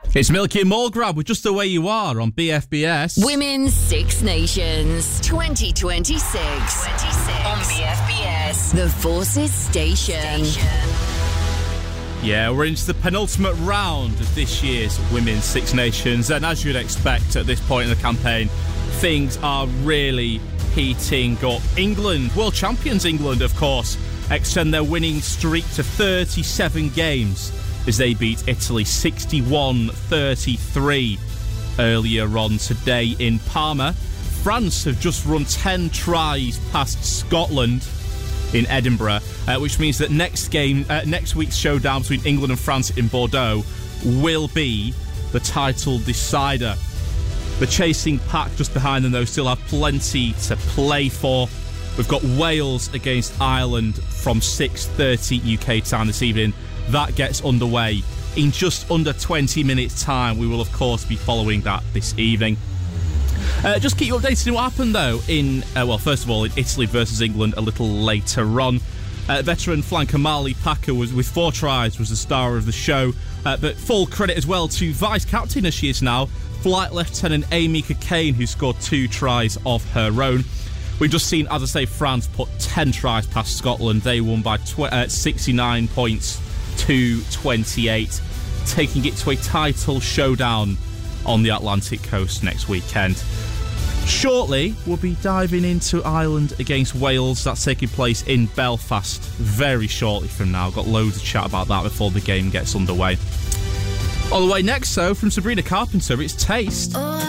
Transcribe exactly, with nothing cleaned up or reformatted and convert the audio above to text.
It's Milky and Mulgrab with Just The Way You Are on B F B S. Women's Six Nations twenty twenty-six. twenty-six on B F B S. The Forces Station. Station. Yeah, we're into the penultimate round of this year's Women's Six Nations, and as you'd expect at this point in the campaign, things are really heating up. England, world champions England, of course, extend their winning streak to thirty-seven games as they beat Italy sixty-one thirty-three earlier on today in Parma. France have just run ten tries past Scotland in Edinburgh, uh, which means that next game, uh, next week's showdown between England and France in Bordeaux will be the title decider. The chasing pack just behind them, though, still have plenty to play for. We've got Wales against Ireland from six thirty U K time this evening. That gets underway in just under twenty minutes' time. We will, of course, be following that this evening. Uh, just keep you updated on what happened, though, in, uh, well, first of all, in Italy versus England a little later on. Uh, veteran flanker Marley Packer was, with four tries, was the star of the show. Uh, but full credit as well to vice-captain, as she is now, Flight Lieutenant Amy Cockayne, who scored two tries of her own. We've just seen, as I say, France put ten tries past Scotland. They won by tw- uh, sixty-nine points to twenty-eight, taking it to a title showdown on the Atlantic coast next weekend. Shortly, we'll be diving into Ireland against Wales. That's taking place in Belfast very shortly from now. Got loads of chat about that before the game gets underway. On the way next, though, from Sabrina Carpenter, it's Taste. Oh.